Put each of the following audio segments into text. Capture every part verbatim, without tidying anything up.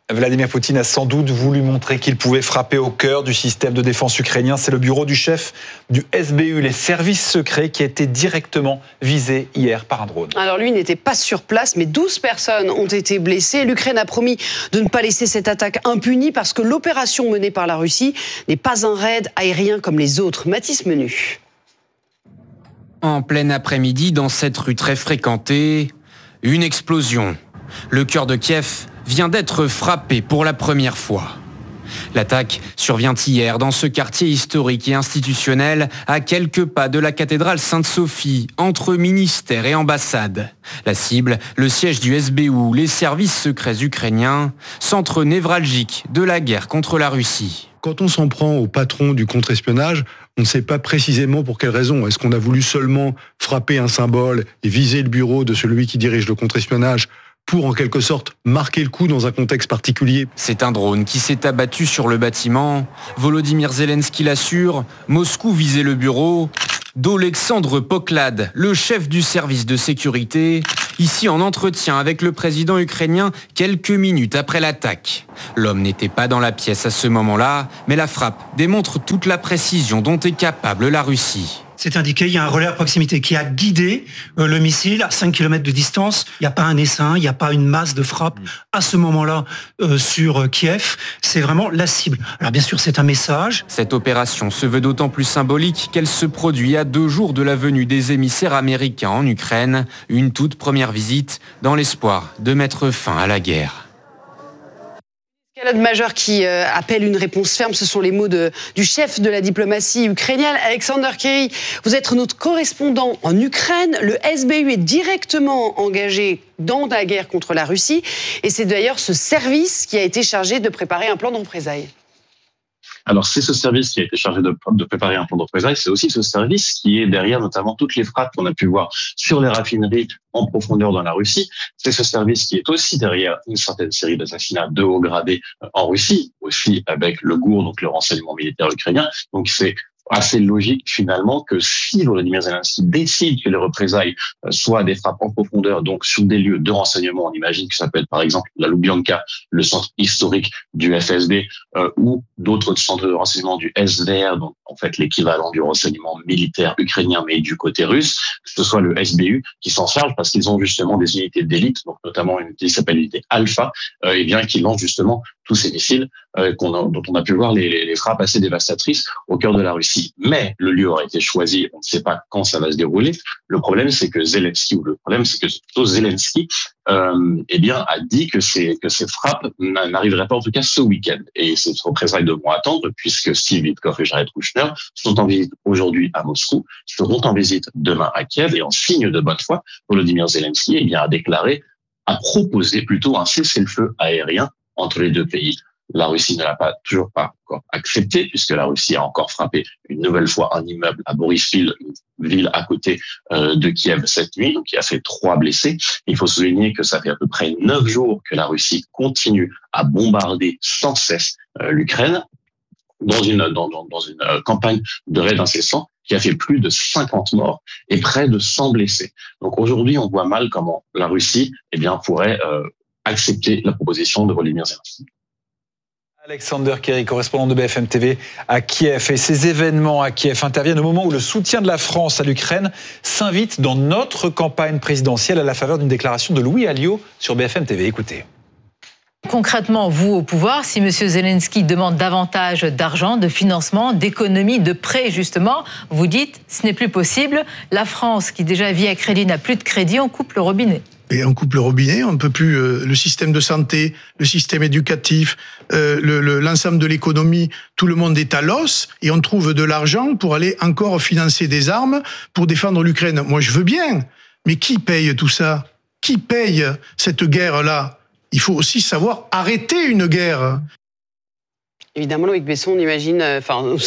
Vladimir Poutine a sans doute voulu montrer qu'il pouvait frapper au cœur du système de défense ukrainien. C'est le bureau du chef du S B U, les services secrets, qui a été directement visé hier par un drone. Alors lui n'était pas sur place, mais douze personnes ont été blessées. L'Ukraine a promis de ne pas laisser cette attaque impunie parce que l'opération menée par la Russie n'est pas un raid aérien comme les autres. Mathis Menu. En plein après-midi, dans cette rue très fréquentée, une explosion. Le cœur de Kiev vient d'être frappé pour la première fois. L'attaque survient hier dans ce quartier historique et institutionnel à quelques pas de la cathédrale Sainte-Sophie, entre ministère et ambassade. La cible, le siège du S B U, les services secrets ukrainiens, centre névralgique de la guerre contre la Russie. Quand on s'en prend au patron du contre-espionnage, on ne sait pas précisément pour quelle raison. Est-ce qu'on a voulu seulement frapper un symbole et viser le bureau de celui qui dirige le contre-espionnage pour en quelque sorte marquer le coup dans un contexte particulier? C'est un drone qui s'est abattu sur le bâtiment. Volodymyr Zelensky l'assure, Moscou visait le bureau d'Olexandre Poklad, le chef du service de sécurité, ici en entretien avec le président ukrainien quelques minutes après l'attaque. L'homme n'était pas dans la pièce à ce moment-là, mais la frappe démontre toute la précision dont est capable la Russie. C'est indiqué, il y a un relais à proximité qui a guidé euh, le missile à cinq kilomètres de distance. Il n'y a pas un essaim, il n'y a pas une masse de frappe à ce moment-là euh, sur euh, Kiev. C'est vraiment la cible. Alors bien sûr, c'est un message. Cette opération se veut d'autant plus symbolique qu'elle se produit à deux jours de la venue des émissaires américains en Ukraine. Une toute première visite dans l'espoir de mettre fin à la guerre. Escalade majeure qui euh, appelle une réponse ferme, ce sont les mots de, du chef de la diplomatie ukrainienne, Alexander Kéry. Vous êtes notre correspondant en Ukraine. Le S B U est directement engagé dans la guerre contre la Russie. Et c'est d'ailleurs ce service qui a été chargé de préparer un plan de représailles. Alors, c'est ce service qui a été chargé de, de préparer un plan de représailles. C'est aussi ce service qui est derrière notamment toutes les frappes qu'on a pu voir sur les raffineries en profondeur dans la Russie. C'est ce service qui est aussi derrière une certaine série d'assassinats de haut gradé en Russie, aussi avec le G U R, donc le renseignement militaire ukrainien. Donc, c'est assez logique finalement que si Volodymyr Zelensky décide que les représailles soient des frappes en profondeur, donc sur des lieux de renseignement, on imagine que ça peut être par exemple la Loubianka, le centre historique du F S B, euh, ou d'autres centres de renseignement du S V R, donc en fait l'équivalent du renseignement militaire ukrainien mais du côté russe, que ce soit le S B U qui s'en charge parce qu'ils ont justement des unités d'élite, donc notamment une unité qui s'appelle l'unité Alpha, euh, et bien qui lance justement tous ces missiles euh, qu'on a, dont on a pu voir les, les, les frappes assez dévastatrices au cœur de la Russie. Mais le lieu aura été choisi, on ne sait pas quand ça va se dérouler. Le problème, c'est que Zelensky, ou le problème, c'est que plutôt Zelensky, euh, eh bien, a dit que ces, que ces frappes n'arriveraient pas, en tout cas, ce week-end. Et ces représailles devront attendre, puisque Steve Witkoff et Jared Kushner sont en visite aujourd'hui à Moscou, seront en visite demain à Kiev, et en signe de bonne foi, Volodymyr Zelensky, eh bien, a déclaré, a proposé plutôt un cessez-le-feu aérien entre les deux pays. La Russie ne l'a pas toujours pas encore accepté, puisque la Russie a encore frappé une nouvelle fois un immeuble à Boryspil, une ville à côté euh, de Kiev cette nuit, donc qui a fait trois blessés. Il faut souligner que ça fait à peu près neuf jours que la Russie continue à bombarder sans cesse euh, l'Ukraine dans une dans, dans, dans une euh, campagne de raid incessant qui a fait plus de cinquante morts et près de cent blessés. Donc aujourd'hui, on voit mal comment la Russie, eh bien, pourrait euh, accepter la proposition de Volodymyr Zelensky. Alexander Kéry, correspondant de B F M T V à Kiev. Et ces événements à Kiev interviennent au moment où le soutien de la France à l'Ukraine s'invite dans notre campagne présidentielle à la faveur d'une déclaration de Louis Alliot sur B F M T V. Écoutez. Concrètement, vous au pouvoir, si M. Zelensky demande davantage d'argent, de financement, d'économie, de prêts justement, vous dites ce n'est plus possible. La France, qui déjà vit à crédit, n'a plus de crédit, on coupe le robinet. Et on coupe le robinet, on ne peut plus. Euh, le système de santé, le système éducatif, euh, le, le, l'ensemble de l'économie, tout le monde est à l'os et on trouve de l'argent pour aller encore financer des armes pour défendre l'Ukraine. Moi, je veux bien, mais qui paye tout ça ? Qui paye cette guerre-là ? Il faut aussi savoir arrêter une guerre. Évidemment, Loïc Besson, on imagine, enfin, c'est,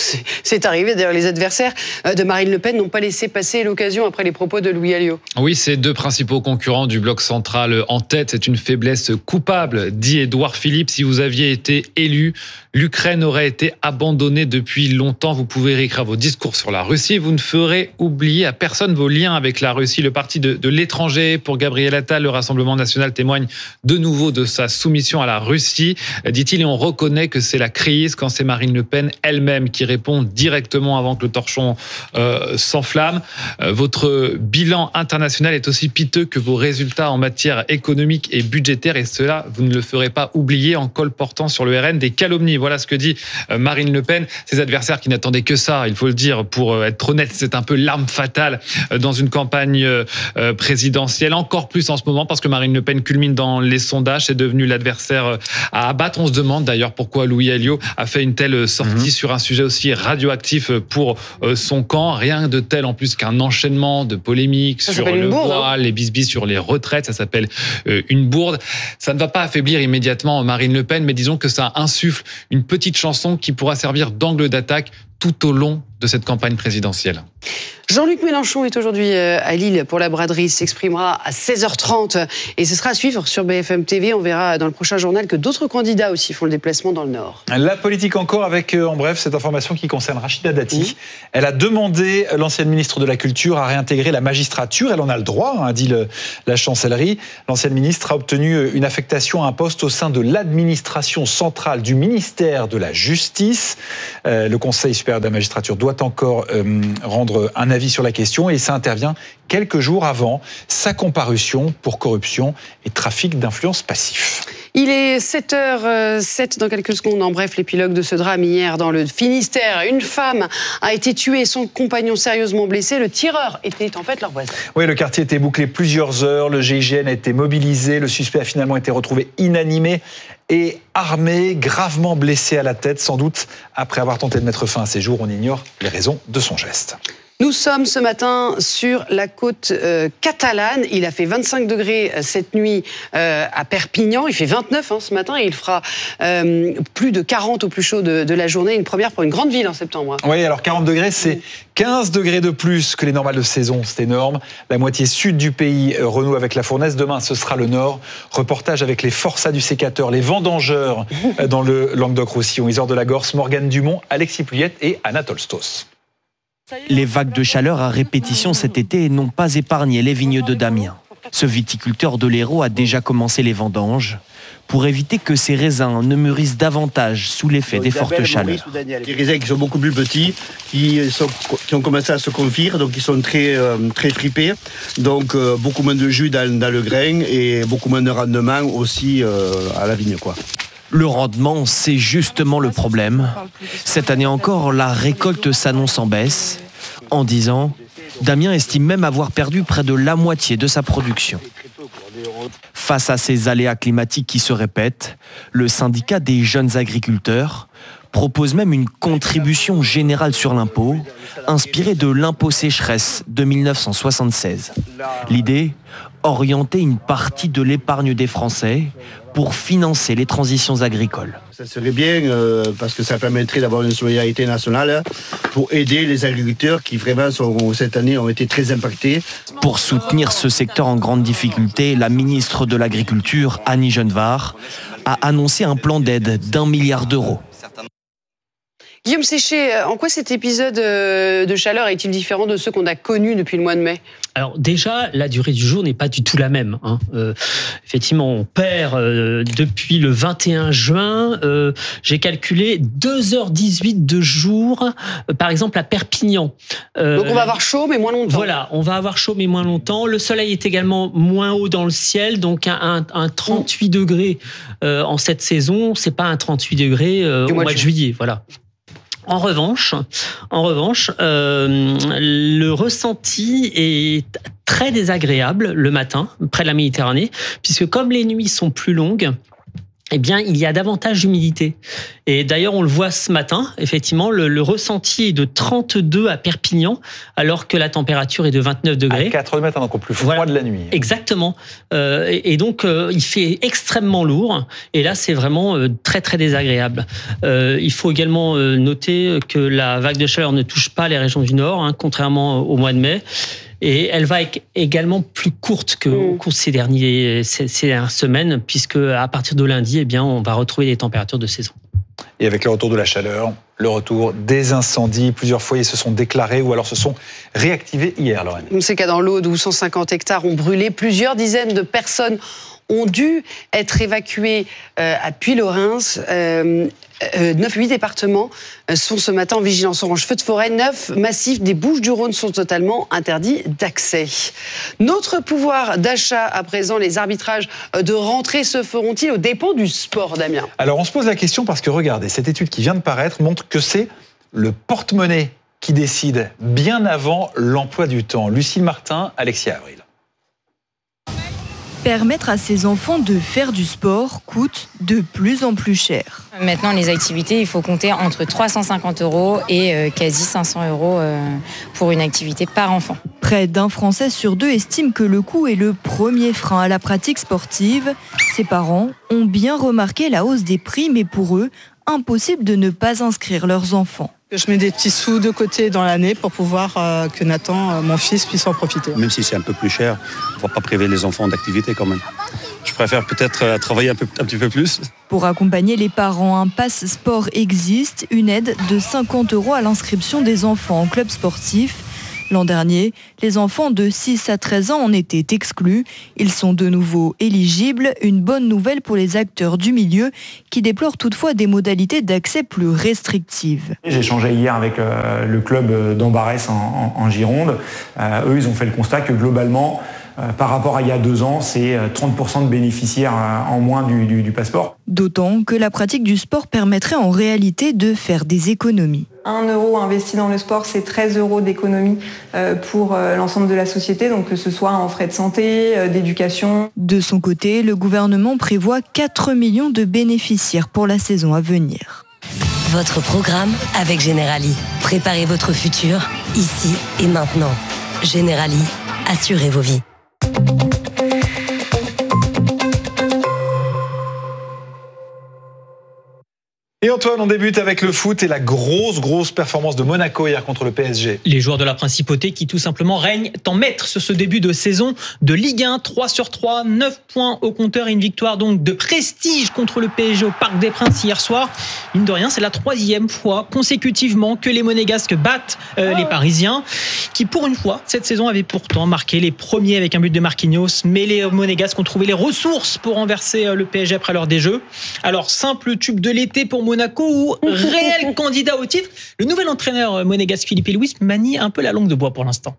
c'est arrivé. D'ailleurs, les adversaires de Marine Le Pen n'ont pas laissé passer l'occasion après les propos de Louis Alliot. Oui, ces deux principaux concurrents du bloc central en tête, c'est une faiblesse coupable, dit Édouard Philippe. Si vous aviez été élu, l'Ukraine aurait été abandonnée depuis longtemps. Vous pouvez réécrire vos discours sur la Russie. Vous ne ferez oublier à personne vos liens avec la Russie. Le parti de, de l'étranger, pour Gabriel Attal, le Rassemblement national témoigne de nouveau de sa soumission à la Russie, dit-il, et on reconnaît que c'est la crise quand c'est Marine Le Pen elle-même qui répond directement avant que le torchon euh, s'enflamme. Euh, votre bilan international est aussi piteux que vos résultats en matière économique et budgétaire, et cela, vous ne le ferez pas oublier en colportant sur le R N des calomnies. Voilà ce que dit Marine Le Pen. Ses adversaires qui n'attendaient que ça, il faut le dire, pour être honnête, c'est un peu l'arme fatale dans une campagne présidentielle, encore plus en ce moment, parce que Marine Le Pen culmine dans les sondages, c'est devenu l'adversaire à abattre. On se demande d'ailleurs pourquoi Louis Alliot a fait une telle sortie mmh. sur un sujet aussi radioactif pour son camp. Rien de tel en plus qu'un enchaînement de polémiques ça sur le bourde, voile, hein. les bisbis sur les retraites, ça s'appelle une bourde. Ça ne va pas affaiblir immédiatement Marine Le Pen, mais disons que ça insuffle une petite chanson qui pourra servir d'angle d'attaque tout au long de cette campagne présidentielle. Jean-Luc Mélenchon est aujourd'hui à Lille pour la braderie. Il s'exprimera à seize heures trente et ce sera à suivre sur B F M T V. On verra dans le prochain journal que d'autres candidats aussi font le déplacement dans le Nord. La politique encore avec, en bref, cette information qui concerne Rachida Dati. Mmh. Elle a demandé, l'ancienne ministre de la Culture, à réintégrer la magistrature. Elle en a le droit, hein, dit le, la chancellerie. L'ancienne ministre a obtenu une affectation à un poste au sein de l'administration centrale du ministère de la Justice. Euh, le Conseil supérieur de la magistrature doit encore euh, rendre un avis sur la question et ça intervient quelques jours avant sa comparution pour corruption et trafic d'influence passif. Il est sept heures sept dans quelques secondes. En bref, l'épilogue de ce drame hier dans le Finistère. Une femme a été tuée, son compagnon sérieusement blessé. Le tireur était en fait leur voisin. Oui, le quartier était bouclé plusieurs heures. Le G I G N a été mobilisé. Le suspect a finalement été retrouvé inanimé et armé, gravement blessé à la tête, sans doute après avoir tenté de mettre fin à ses jours. On ignore les raisons de son geste. Nous sommes ce matin sur la côte euh, catalane. Il a fait vingt-cinq degrés cette nuit euh, à Perpignan. Il fait vingt-neuf hein, ce matin et il fera euh, plus de quarante au plus chaud de, de la journée. Une première pour une grande ville en septembre. Hein. Oui, alors quarante degrés, c'est quinze degrés de plus que les normales de saison. C'est énorme. La moitié sud du pays renoue avec la fournaise. Demain, ce sera le nord. Reportage avec les forçats du sécateur, les vendangeurs dans le Languedoc-Roussillon. Isor de la Gorse, Morgane Dumont, Alexis Puyette et Anatole Stos. Les vagues de chaleur à répétition cet été n'ont pas épargné les vignes de Damien. Ce viticulteur de l'Hérault a déjà commencé les vendanges pour éviter que ses raisins ne mûrissent davantage sous l'effet des fortes chaleurs. Des raisins qui sont beaucoup plus petits, qui, sont, qui ont commencé à se confire, donc ils sont très, euh, très fripés, donc euh, beaucoup moins de jus dans, dans le grain et beaucoup moins de rendement aussi euh, à la vigne, quoi. Le rendement, c'est justement le problème. Cette année encore, la récolte s'annonce en baisse. En dix ans, Damien estime même avoir perdu près de la moitié de sa production. Face à ces aléas climatiques qui se répètent, le syndicat des jeunes agriculteurs propose même une contribution générale sur l'impôt, inspirée de l'impôt sécheresse de mille neuf cent soixante-seize. L'idée, orienter une partie de l'épargne des Français pour financer les transitions agricoles. Ça serait bien euh, parce que ça permettrait d'avoir une solidarité nationale pour aider les agriculteurs qui vraiment sont, cette année ont été très impactés. Pour soutenir ce secteur en grande difficulté, la ministre de l'Agriculture, Annie Genevard, a annoncé un plan d'aide d'un milliard d'euros. Guillaume Séché, en quoi cet épisode de chaleur est-il différent de ceux qu'on a connus depuis le mois de mai ? Alors déjà, la durée du jour n'est pas du tout la même. Hein. Euh, effectivement, on perd euh, depuis le vingt et un juin, euh, j'ai calculé deux heures dix-huit de jour, euh, par exemple à Perpignan. Euh, Donc on va avoir chaud mais moins longtemps. Voilà, on va avoir chaud mais moins longtemps. Le soleil est également moins haut dans le ciel, donc un, un, un trente-huit degrés euh, en cette saison, c'est pas un trente-huit degrés euh, au mois de, de juillet. Voilà. En revanche, en revanche, euh, le ressenti est très désagréable le matin, près de la Méditerranée, puisque comme les nuits sont plus longues, eh bien, il y a davantage d'humidité. Et d'ailleurs, on le voit ce matin, effectivement, le, le ressenti est de trente-deux à Perpignan, alors que la température est de vingt-neuf degrés. À quatre heures du matin, donc au plus froid voilà. de la nuit. Exactement. Euh, et, et donc, euh, il fait extrêmement lourd. Et là, c'est vraiment euh, très, très désagréable. Euh, il faut également euh, noter que la vague de chaleur ne touche pas les régions du Nord, hein, contrairement au mois de mai. Et elle va être également plus courte qu'au cours de ces, derniers, ces, ces dernières semaines, puisque à partir de lundi, eh bien, on va retrouver des températures de saison. Et avec le retour de la chaleur, le retour des incendies, plusieurs foyers se sont déclarés ou alors se sont réactivés hier, Lorraine. C'est le cas dans l'Aude où cent cinquante hectares ont brûlé. Plusieurs dizaines de personnes ont dû être évacuées euh, à Puylaurens. Euh, Euh, neuf, huit départements sont ce matin en vigilance orange feu de forêt. Neuf massifs des Bouches-du-Rhône sont totalement interdits d'accès. Notre pouvoir d'achat à présent, les arbitrages de rentrée se feront-ils aux dépens du sport, Damien ? Alors on se pose la question parce que regardez, cette étude qui vient de paraître montre que c'est le porte-monnaie qui décide bien avant l'emploi du temps. Lucille Martin, Alexia Avril. Permettre à ses enfants de faire du sport coûte de plus en plus cher. Maintenant, les activités, il faut compter entre trois cent cinquante euros et quasi cinq cents euros pour une activité par enfant. Près d'un Français sur deux estime que le coût est le premier frein à la pratique sportive. Ses parents ont bien remarqué la hausse des prix, mais pour eux, impossible de ne pas inscrire leurs enfants. Je mets des petits sous de côté dans l'année pour pouvoir euh, que Nathan, euh, mon fils, puisse en profiter. Même si c'est un peu plus cher, on ne va pas priver les enfants d'activité quand même. Je préfère peut-être euh, travailler un, peu, un petit peu plus. Pour accompagner les parents, un pass sport existe, une aide de cinquante euros à l'inscription des enfants en club sportif. L'an dernier, les enfants de six à treize ans en étaient exclus. Ils sont de nouveau éligibles. Une bonne nouvelle pour les acteurs du milieu qui déplorent toutefois des modalités d'accès plus restrictives. J'ai échangé hier avec euh, le club d'Ambarès en, en, en Gironde. Euh, eux, ils ont fait le constat que globalement, euh, par rapport à il y a deux ans, c'est trente pour cent de bénéficiaires euh, en moins du, du, du passeport. D'autant que la pratique du sport permettrait en réalité de faire des économies. un euro investi dans le sport, c'est treize euros d'économie pour l'ensemble de la société, donc que ce soit en frais de santé, d'éducation. De son côté, le gouvernement prévoit quatre millions de bénéficiaires pour la saison à venir. Votre programme avec Generali. Préparez votre futur, ici et maintenant. Generali, assurez vos vies. Et Antoine, on débute avec le foot et la grosse, grosse performance de Monaco hier contre le P S G. Les joueurs de la Principauté qui tout simplement règnent en maître sur ce début de saison de Ligue un, trois sur trois, neuf points au compteur et une victoire donc de prestige contre le P S G au Parc des Princes hier soir. Mine de rien, c'est la troisième fois consécutivement que les Monégasques battent euh, les Parisiens qui pour une fois, cette saison avaient pourtant marqué les premiers avec un but de Marquinhos, mais les Monégasques ont trouvé les ressources pour renverser le P S G après l'heure des jeux. Alors, simple tube de l'été pour Monaco ou réel candidat au titre, le nouvel entraîneur monégasque Philippe Louis manie un peu la langue de bois pour l'instant.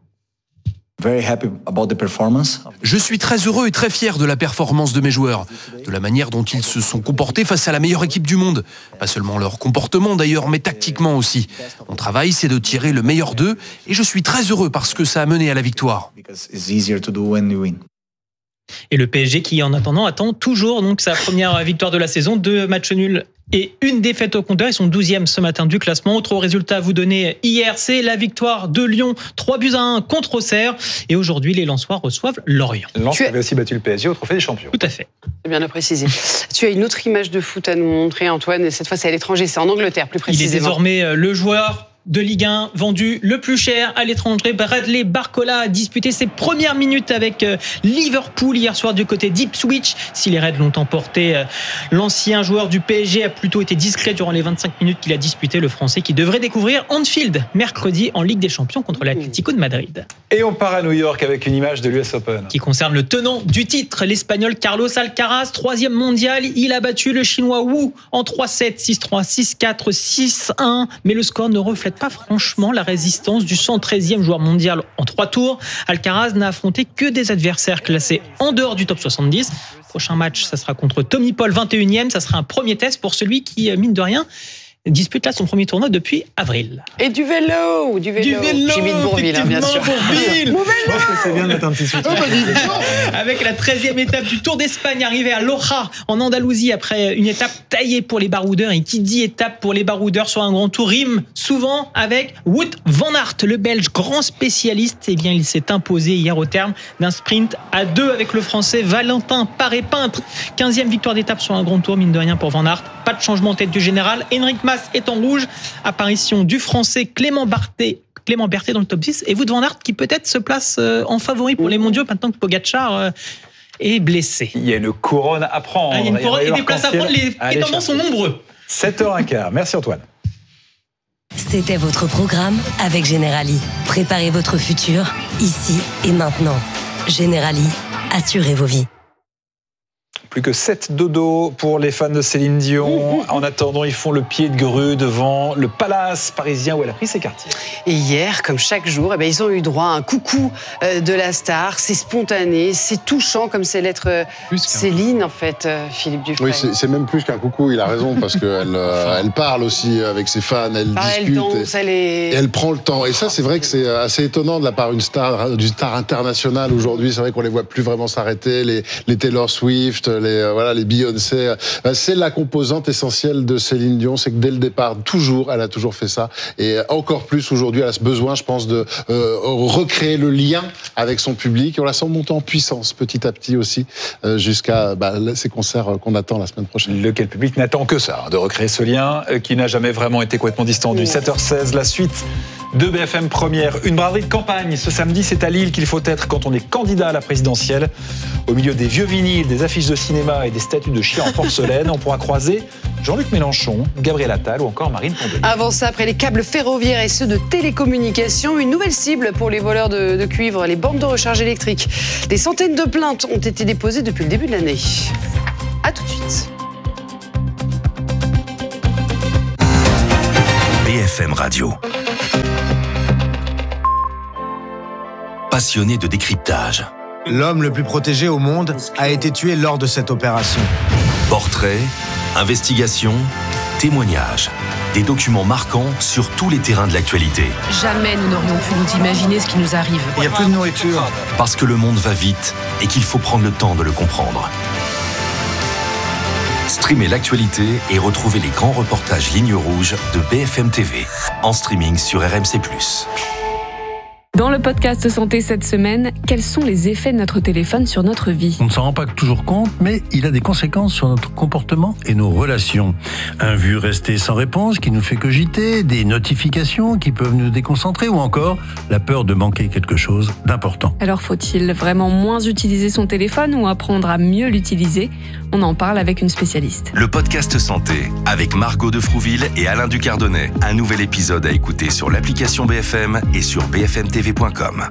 Je suis très heureux et très fier de la performance de mes joueurs, de la manière dont ils se sont comportés face à la meilleure équipe du monde. Pas seulement leur comportement d'ailleurs, mais tactiquement aussi. Mon travail, c'est de tirer le meilleur d'eux et je suis très heureux parce que ça a mené à la victoire. Et le P S G qui, en attendant, attend toujours donc sa première victoire de la saison, deux matchs nuls et une défaite au compteur. Ils sont douzième ce matin du classement. Autre résultat à vous donner hier, c'est la victoire de Lyon, trois buts à un contre Auxerre. Et aujourd'hui, les Lensois reçoivent Lorient. Lens tu avait aussi battu le P S G au Trophée des Champions. Tout à fait. C'est bien à préciser. Tu as une autre image de foot à nous montrer, Antoine, et cette fois c'est à l'étranger, c'est en Angleterre plus précisément. Il est désormais le joueur de Ligue un vendu le plus cher à l'étranger. Bradley Barcola a disputé ses premières minutes avec Liverpool hier soir du côté d'Ipswich. Si les Reds l'ont emporté, l'ancien joueur du P S G a plutôt été discret durant les vingt-cinq minutes qu'il a disputé, le Français qui devrait découvrir Anfield mercredi en Ligue des Champions contre l'Atlético de Madrid. Et on part à New York avec une image de l'U S Open. Qui concerne le tenant du titre, l'Espagnol Carlos Alcaraz, troisième mondial. Il a battu le Chinois Wu en trois sept, six trois, six quatre, six un. Mais le score ne reflète pas franchement la résistance du cent treizième joueur mondial en trois tours. Alcaraz n'a affronté que des adversaires classés en dehors du top soixante-dix. Prochain match, ça sera contre Tommy Paul, vingt et unième. Ça sera un premier test pour celui qui, mine de rien, dispute là son premier tournoi depuis avril. Et du vélo, du vélo. Du vélo, Jimmy de Bourville, hein, bien sûr. Bourville. Mon vélo. Je pense que c'est bien de mettre un petit soutien. Avec la treizième étape du Tour d'Espagne arrivée à Loja, en Andalousie, après une étape taillée pour les baroudeurs. Et qui dit étape pour les baroudeurs sur un grand tour rime souvent avec Wout van Aert, le Belge grand spécialiste. Eh bien, il s'est imposé hier au terme d'un sprint à deux avec le Français Valentin Paré-Peintre. quinzième victoire d'étape sur un grand tour, mine de rien pour Van Aert. Pas de changement en tête du général. Henrik Mas est en rouge. Apparition du Français Clément Barthé. Clément Berthet dans le top six. Et Wout van Aert qui peut-être se place en favori pour les mondiaux maintenant que Pogacar est blessé. Il y a une couronne à prendre. Ah, il y a une couronne et des places à prendre. Les prétendants sont nombreux. sept heures quinze. Merci Antoine. C'était votre programme avec Generali. Préparez votre futur, ici et maintenant. Generali, assurez vos vies. Plus que sept dodos pour les fans de Céline Dion. En attendant, ils font le pied de grue devant le palace parisien où elle a pris ses quartiers. Et hier, comme chaque jour, eh bien, ils ont eu droit à un coucou de la star. C'est spontané, c'est touchant comme c'est l'être Céline, en fait, Philippe Dufresne. Oui, c'est, c'est même plus qu'un coucou, il a raison, parce qu'elle euh, elle parle aussi avec ses fans, elle ah, discute. Elle danse, et, elle est... et elle prend le temps. Et ça, c'est vrai que c'est assez étonnant de la part d'une star, d'une star internationale aujourd'hui. C'est vrai qu'on les voit plus vraiment s'arrêter. Les, les Taylor Swift, les, euh, voilà, les Beyoncé. C'est la composante essentielle de Céline Dion, c'est que dès le départ, toujours, elle a toujours fait ça. Et encore plus aujourd'hui, elle a ce besoin, je pense, de euh, recréer le lien avec son public. Et on la sent monter en puissance petit à petit aussi, euh, jusqu'à bah, ces concerts qu'on attend la semaine prochaine. Lequel public n'attend que ça, de recréer ce lien euh, qui n'a jamais vraiment été complètement distendu. sept heures seize, la suite de B F M Première. Une braderie de campagne. Ce samedi, c'est à Lille qu'il faut être quand on est candidat à la présidentielle. Au milieu des vieux vinyles, des affiches de cinéma et des statues de chiens en porcelaine, on pourra croiser Jean-Luc Mélenchon, Gabriel Attal ou encore Marine Tondelier. Avant ça, après les câbles ferroviaires et ceux de télécommunications, une nouvelle cible pour les voleurs de, de cuivre, les bornes de recharge électrique. Des centaines de plaintes ont été déposées depuis le début de l'année. A tout de suite. B F M Radio. Passionné de décryptage. L'homme le plus protégé au monde a été tué lors de cette opération. Portraits, investigations, témoignages. Des documents marquants sur tous les terrains de l'actualité. Jamais nous n'aurions pu nous imaginer ce qui nous arrive. Il n'y a plus de nourriture. Parce que le monde va vite et qu'il faut prendre le temps de le comprendre. Streamez l'actualité et retrouvez les grands reportages Ligne Rouge de B F M T V. En streaming sur R M C plus. Dans le podcast Santé cette semaine, quels sont les effets de notre téléphone sur notre vie ? On ne s'en rend pas toujours compte, mais il a des conséquences sur notre comportement et nos relations. Un vu resté sans réponse qui nous fait cogiter, des notifications qui peuvent nous déconcentrer ou encore la peur de manquer quelque chose d'important. Alors faut-il vraiment moins utiliser son téléphone ou apprendre à mieux l'utiliser ? On en parle avec une spécialiste. Le podcast Santé avec Margot de Frouville et Alain Ducardonnet. Un nouvel épisode à écouter sur l'application B F M et sur b f m t v point com.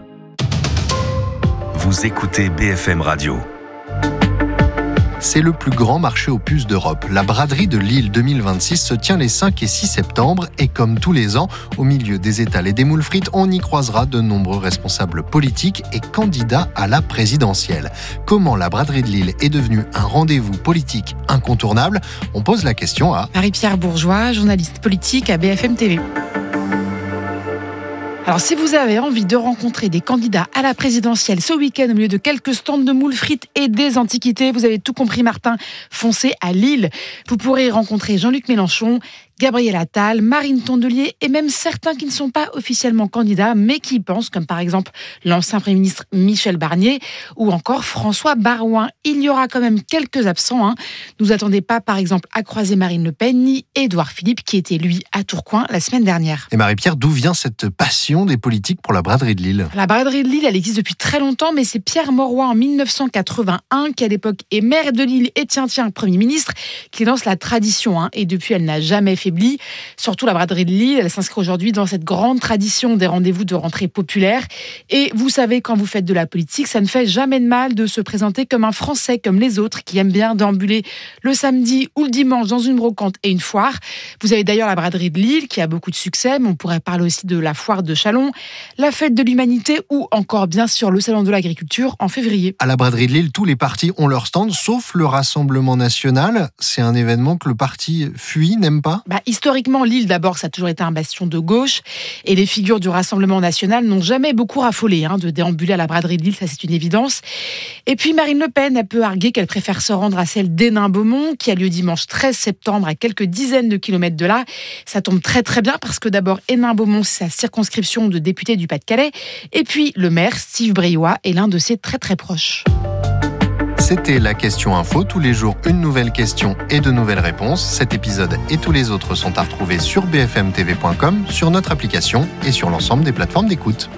Vous écoutez B F M Radio. C'est le plus grand marché aux puces d'Europe. La braderie de Lille deux mille vingt-six se tient les cinq et six septembre et comme tous les ans, au milieu des étals et des moules frites, on y croisera de nombreux responsables politiques et candidats à la présidentielle. Comment la braderie de Lille est devenue un rendez-vous politique incontournable ? On pose la question à Marie-Pierre Bourgeois, journaliste politique à B F M T V. Alors, si vous avez envie de rencontrer des candidats à la présidentielle ce week-end au milieu de quelques stands de moules frites et des antiquités, vous avez tout compris, Martin, foncez à Lille. Vous pourrez rencontrer Jean-Luc Mélenchon, Gabriel Attal, Marine Tondelier et même certains qui ne sont pas officiellement candidats mais qui y pensent, comme par exemple l'ancien Premier ministre Michel Barnier ou encore François Baroin. Il y aura quand même quelques absents. Hein. Ne vous attendez pas par exemple à croiser Marine Le Pen ni Édouard Philippe qui était lui à Tourcoing la semaine dernière. Et Marie-Pierre, d'où vient cette passion des politiques pour la braderie de Lille ? La braderie de Lille, elle existe depuis très longtemps, mais c'est Pierre Mauroy en dix-neuf cent quatre-vingt-un qui à l'époque est maire de Lille et tiens tiens Premier ministre qui lance la tradition. Hein. Et depuis, elle n'a jamais fait Surtout la braderie de Lille, elle s'inscrit aujourd'hui dans cette grande tradition des rendez-vous de rentrée populaire. Et vous savez, quand vous faites de la politique, ça ne fait jamais de mal de se présenter comme un Français, comme les autres, qui aiment bien déambuler le samedi ou le dimanche dans une brocante et une foire. Vous avez d'ailleurs la braderie de Lille, qui a beaucoup de succès, mais on pourrait parler aussi de la foire de Châlons, la fête de l'humanité ou encore, bien sûr, le salon de l'agriculture en février. À la braderie de Lille, tous les partis ont leur stand, sauf le Rassemblement national. C'est un événement que le parti fuit, n'aime pas ? Bah, Bah, historiquement, Lille, d'abord, ça a toujours été un bastion de gauche. Et les figures du Rassemblement national n'ont jamais beaucoup raffolé hein, de déambuler à la braderie de Lille, ça c'est une évidence. Et puis Marine Le Pen, elle peut arguer qu'elle préfère se rendre à celle d'Hénin-Beaumont, qui a lieu dimanche treize septembre, à quelques dizaines de kilomètres de là. Ça tombe très très bien parce que d'abord, Hénin-Beaumont, c'est sa circonscription de député du Pas-de-Calais. Et puis le maire, Steve Briois, est l'un de ses très très proches. C'était la question info. Tous les jours, une nouvelle question et de nouvelles réponses. Cet épisode et tous les autres sont à retrouver sur b f m t v point com, sur notre application et sur l'ensemble des plateformes d'écoute.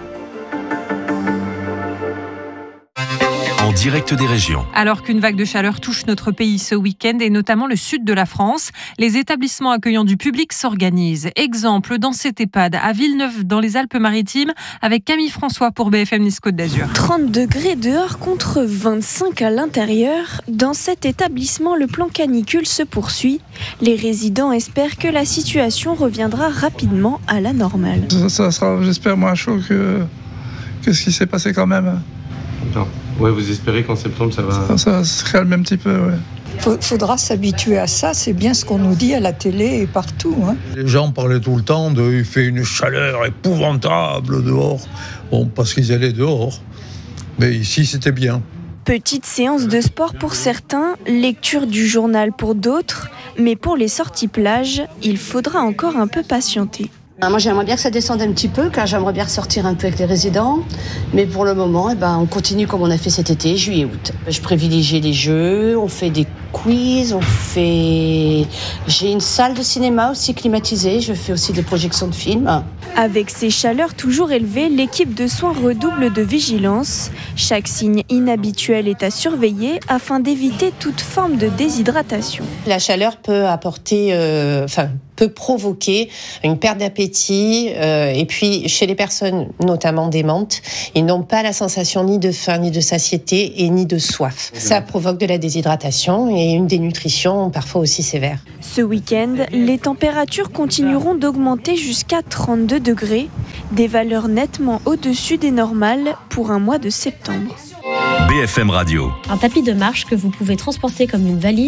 En direct des régions. Alors qu'une vague de chaleur touche notre pays ce week-end et notamment le sud de la France, les établissements accueillant du public s'organisent. Exemple dans cet EHPAD à Villeneuve dans les Alpes-Maritimes avec Camille François pour B F M Nice Côte d'Azur. trente degrés dehors contre vingt-cinq à l'intérieur. Dans cet établissement, le plan canicule se poursuit. Les résidents espèrent que la situation reviendra rapidement à la normale. Ça, ça sera, j'espère, moins chaud que, que ce qui s'est passé quand même. Non. Ouais, vous espérez qu'en septembre, ça va... Ça, ça se calme un petit peu, ouais. Il faudra s'habituer à ça, c'est bien ce qu'on nous dit à la télé et partout. Hein. Les gens parlaient tout le temps de « il fait une chaleur épouvantable dehors ». Bon, parce qu'ils allaient dehors, mais ici, c'était bien. Petite séance de sport pour certains, lecture du journal pour d'autres, mais pour les sorties plage, il faudra encore un peu patienter. Moi, j'aimerais bien que ça descende un petit peu, car j'aimerais bien ressortir un peu avec les résidents. Mais pour le moment, eh ben, on continue comme on a fait cet été, juillet-août. Je privilégie les jeux, on fait des quiz, on fait... J'ai une salle de cinéma aussi climatisée, je fais aussi des projections de films. Avec ces chaleurs toujours élevées, l'équipe de soins redouble de vigilance. Chaque signe inhabituel est à surveiller afin d'éviter toute forme de déshydratation. La chaleur peut apporter... Euh, enfin, peut provoquer une perte d'appétit euh, et puis chez les personnes notamment démentes, ils n'ont pas la sensation ni de faim, ni de satiété et ni de soif. Ça provoque de la déshydratation et une dénutrition parfois aussi sévère. Ce week-end, les températures continueront d'augmenter jusqu'à trente-deux degrés, des valeurs nettement au-dessus des normales pour un mois de septembre. B F M Radio. Un tapis de marche que vous pouvez transporter comme une valise